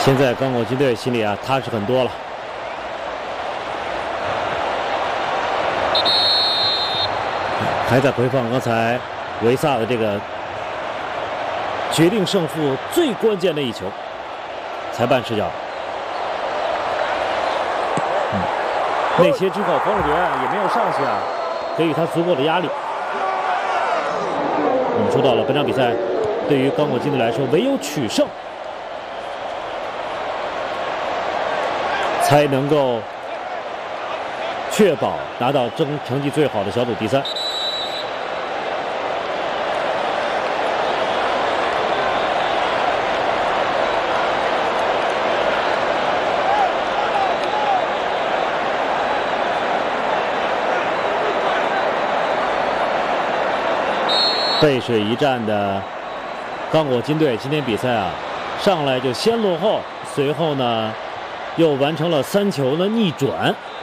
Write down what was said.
现在刚果金队心里啊踏实很多了。还在回放刚才维萨的这个决定胜负最关键的一球，裁判视角。内切之后，冯尔爵也没有上去啊，给予他足够的压力。我们说到了本场比赛，对于刚果金队来说，唯有取胜才能够确保拿到成绩最好的小组第3。背水一战的刚果金队今天比赛啊，上来就先落后，随后呢又完成了3球的逆转。